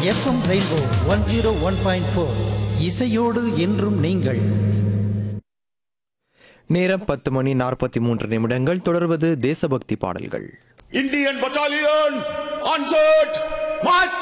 FM rainbow 101.4 இசையோடு என்றும் நீங்கள். நேரம் 10:43 தொடர்வது தேசபக்தி பாடல்கள். Indian battalion, answered, march!